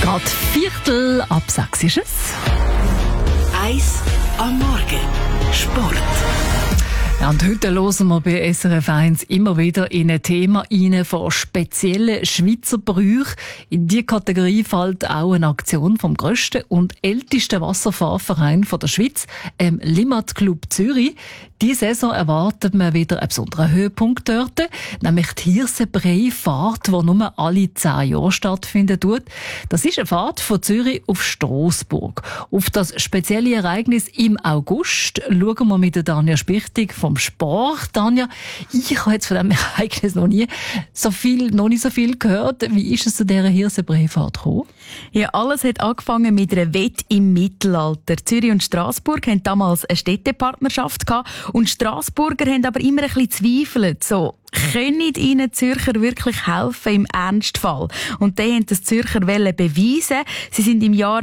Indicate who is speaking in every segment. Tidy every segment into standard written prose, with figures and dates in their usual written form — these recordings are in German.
Speaker 1: Gerade Viertel ab 6 ist es.
Speaker 2: 1 am Morgen. Sport.
Speaker 1: Ja, und heute hören wir bei SRF 1 immer wieder in ein Thema rein von speziellen Schweizer Brüchen. In diese Kategorie fällt auch eine Aktion vom grössten und ältesten Wasserfahrverein der Schweiz, Limmat Club Zürich. Diese Saison erwartet man wieder einen besonderen Höhepunkt dort, nämlich die Hirsenbrei-Fahrt, die nur alle 10 Jahre stattfinden tut. Das ist eine Fahrt von Zürich auf Strasbourg. Auf das spezielle Ereignis im August schauen wir mit der Tanja Spichtig vom Sport. Tanja, ich habe jetzt von diesem Ereignis noch nicht so viel gehört. Wie ist es zu dieser Hirsenbrei-Fahrt gekommen?
Speaker 3: Ja, alles hat angefangen mit einer Wette im Mittelalter. Zürich und Strasbourg hatten damals eine Städtepartnerschaft gehabt und Strasburger haben aber immer ein bisschen zweifelt. So, können Ihnen Zürcher wirklich helfen im Ernstfall? Und die wollten das Zürcher beweisen. Sie sind im Jahr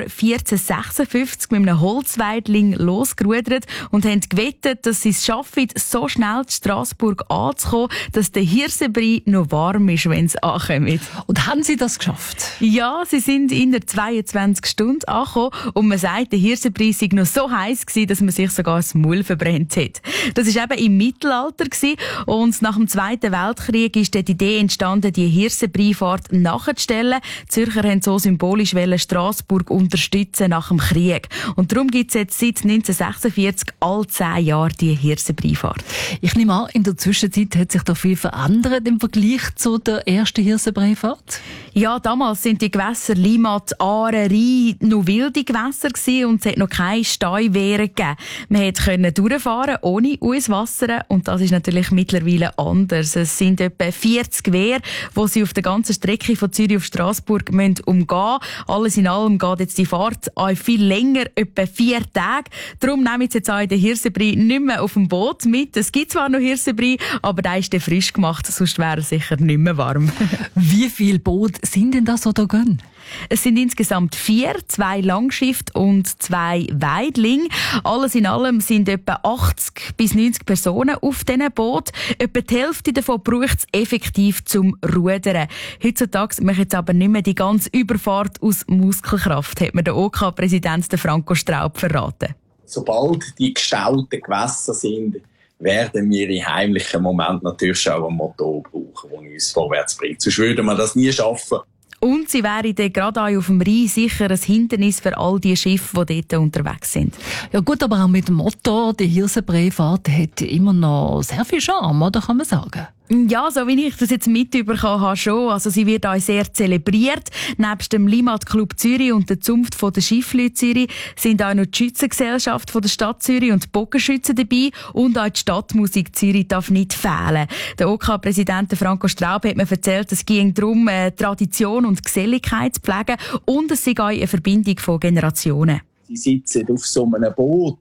Speaker 3: 1456 mit einem Holzweidling losgerudert und haben gewettet, dass sie es schaffen, so schnell zu Strasbourg anzukommen, dass der Hirsenbrei noch warm ist, wenn sie ankommen.
Speaker 1: Und haben Sie das geschafft?
Speaker 3: Ja, sie sind in der 22 Stunden angekommen und man sagt, der Hirsenbrei sei noch so heiß gewesen, dass man sich sogar das Maul verbrennt hat. Das war eben im Mittelalter gewesen und nach dem Zweiten Weltkrieg ist die Idee entstanden, die Hirsenbrei-Fahrt nachzustellen. Die Zürcher wollten so symbolisch Straßburg unterstützen nach dem Krieg. Und darum gibt es jetzt seit 1946 alle 10 Jahre die Hirsenbrei-Fahrt.
Speaker 1: Ich nehme an, in der Zwischenzeit hat sich da viel verändert im Vergleich zu der ersten Hirsenbrei-Fahrt?
Speaker 3: Ja, damals sind die Gewässer Limmat, Aare, Rhein noch wilde Gewässer gewesen und es hat noch keine Steuwehren gegeben. Man konnte durchfahren ohne Auswassern und das ist natürlich mittlerweile anders. Es sind etwa 40 Wehre, die sie auf der ganzen Strecke von Zürich auf Strasbourg umgehen müssen. Alles in allem geht jetzt die Fahrt viel länger, etwa 4 Tage. Darum nehmen sie jetzt auch den Hirsenbrei nicht mehr auf dem Boot mit. Es gibt zwar noch Hirsenbrei, aber der ist dann frisch gemacht, sonst wäre er sicher nicht mehr warm.
Speaker 1: Wie viele Boote sind denn das, die da gehen?
Speaker 3: Es sind insgesamt 4, 2 Langschiffe und 2 Weidling. Alles in allem sind etwa 80 bis 90 Personen auf diesen Boot. Etwa die Hälfte davon braucht es effektiv zum Rudern. Heutzutage macht jetzt aber nicht mehr die ganze Überfahrt aus Muskelkraft, hat mir der OK-Präsident Franco Straub verraten.
Speaker 4: Sobald die gestauten Gewässer sind, werden wir in heimlichen Momenten natürlich auch einen Motor brauchen, der uns vorwärts bringt. Sonst würden wir das nie schaffen.
Speaker 3: Und sie wären dann gerade auch auf dem Rhein sicher ein Hindernis für all die Schiffe, die dort unterwegs sind.
Speaker 1: Ja gut, aber auch mit dem Motor, die Hirsenbrei-Fahrt hat immer noch sehr viel Charme, oder kann man sagen?
Speaker 3: Ja, so wie ich das jetzt mitbekommen habe, schon. Also sie wird auch sehr zelebriert. Nebst dem Limmat Club Zürich und der Zunft der Schiffleute Zürich sind auch noch die Schützengesellschaft von der Stadt Zürich und die Bogenschützen dabei. Und auch die Stadtmusik Zürich darf nicht fehlen. Der OK-Präsident Franco Straub hat mir erzählt, es ging darum, Tradition und Geselligkeit zu pflegen. Und es sei auch eine Verbindung von Generationen.
Speaker 4: Sie sitzen auf so einem Boot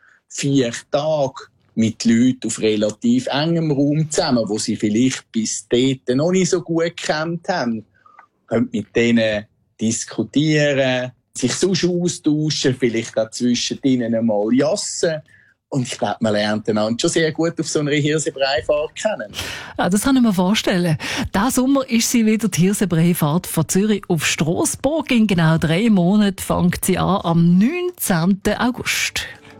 Speaker 4: 4 Tage mit Leuten auf relativ engem Raum zusammen, wo sie vielleicht bis dort noch nicht so gut gekannt haben. Können mit denen diskutieren, sich sonst austauschen, vielleicht auch zwischen ihnen einmal jassen. Und ich glaube, man lernt einander schon sehr gut auf so einer Hirsenbrei-Fahrt kennen.
Speaker 1: Ja, das kann ich mir vorstellen. Diesen Sommer ist sie wieder die Hirsenbrei-Fahrt von Zürich auf Strasbourg. In genau 3 Monaten fängt sie an, am 19. August.